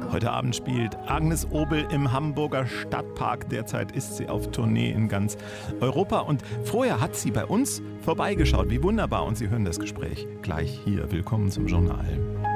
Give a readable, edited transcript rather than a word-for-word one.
Heute Abend spielt Agnes Obel im Hamburger Stadtpark. Derzeit ist sie auf Tournee in ganz Europa. Und vorher hat sie bei uns vorbeigeschaut. Wie wunderbar. Und Sie hören das Gespräch gleich hier. Willkommen zum Journal.